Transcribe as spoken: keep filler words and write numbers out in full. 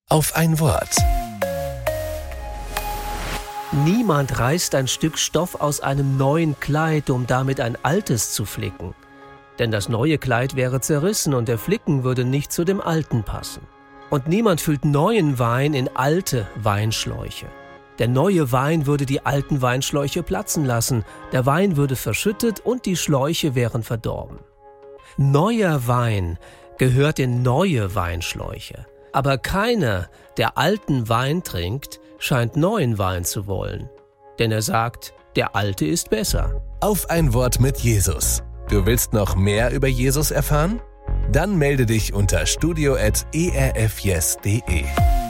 Auf ein Wort. Niemand reißt ein Stück Stoff aus einem neuen Kleid, um damit ein altes zu flicken. Denn das neue Kleid wäre zerrissen und der Flicken würde nicht zu dem alten passen. Und niemand füllt neuen Wein in alte Weinschläuche. Der neue Wein würde die alten Weinschläuche platzen lassen, der Wein würde verschüttet und die Schläuche wären verdorben. Neuer Wein gehört in neue Weinschläuche. Aber keiner, der alten Wein trinkt, scheint neuen Wein zu wollen. Denn er sagt, der alte ist besser. Auf ein Wort mit Jesus. Du willst noch mehr über Jesus erfahren? Dann melde dich unter studio at e r f yes punkt de.